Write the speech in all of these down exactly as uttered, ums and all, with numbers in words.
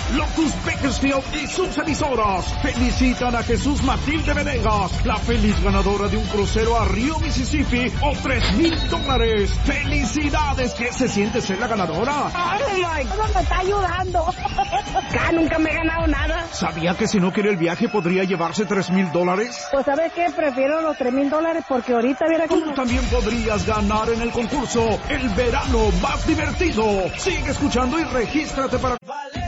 Lotus Bakersfield y sus emisoras felicitan a Jesús Matilde Venegas, la feliz ganadora de un crucero a Río, Mississippi, o tres mil dólares. ¡Felicidades! ¿Qué se siente ser la ganadora? ¡Ay, my God, me está ayudando! ¡Ah, nunca me he ganado nada! ¿Sabía que si no quiere el viaje podría llevarse tres mil dólares? Pues, ¿sabes qué? Prefiero los tres mil dólares porque ahorita viera Tú cómo... también podrías ganar en el concurso El Verano Más Divertido. Sigue escuchando y regístrate para...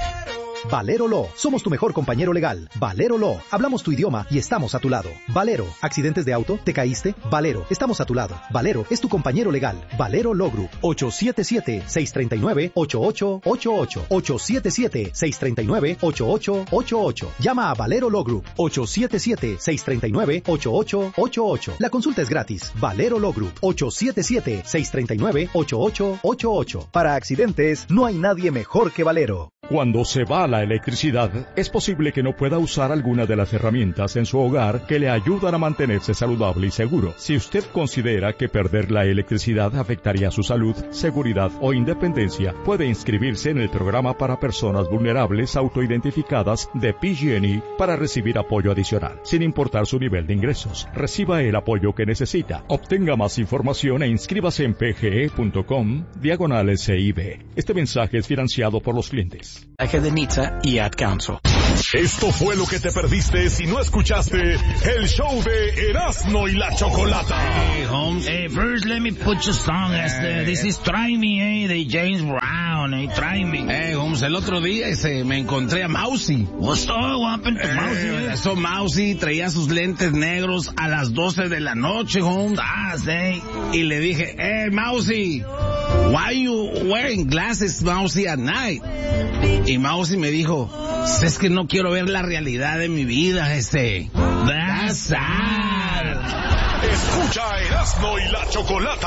Valero Law, somos tu mejor compañero legal. Valero Law, hablamos tu idioma y estamos a tu lado. Valero, ¿accidentes de auto? ¿Te caíste? Valero, estamos a tu lado. Valero es tu compañero legal. Valero Law Group, ocho siete siete, seis tres nueve, ocho ocho ocho ocho. ocho siete siete, seis tres nueve, ocho ocho ocho ocho. Llama a Valero Law Group, ocho siete siete, seis tres nueve, ocho ocho ocho ocho. La consulta es gratis. Valero Law Group, ocho siete siete, seis tres nueve, ocho ocho ocho ocho. Para accidentes, no hay nadie mejor que Valero. Cuando se va la electricidad, es posible que no pueda usar alguna de las herramientas en su hogar que le ayudan a mantenerse saludable y seguro. Si usted considera que perder la electricidad afectaría su salud, seguridad o independencia, puede inscribirse en el programa para personas vulnerables autoidentificadas de P G and E para recibir apoyo adicional, sin importar su nivel de ingresos. Reciba el apoyo que necesita. Obtenga más información e inscríbase en pge.com diagonal S I B. Este mensaje es financiado por los clientes. De Nizza y Ad Council. Esto fue lo que te perdiste si no escuchaste el show de Erasmo y la Chocolata. Hey, Holmes. Hey, first let me put your song as the, this is Try Me, eh, de James Brown, eh, Try Me. Hey, Holmes, el otro día ese, me encontré a Mousy. What's up, what happened to eh, Mousy? Eh? Eso, Mousy traía sus lentes negros a las doce de la noche, Holmes. Ah, sí. Y le dije, hey, Mousy, why you wearing glasses, Mousy, at night? Y Mousy me dijo, es que no quiero ver la realidad de mi vida, este. That's sad. Escucha a Erasmo y la Chocolata.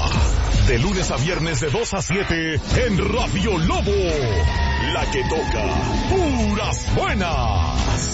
De lunes a viernes de dos a siete en Radio Lobo. La que toca puras buenas.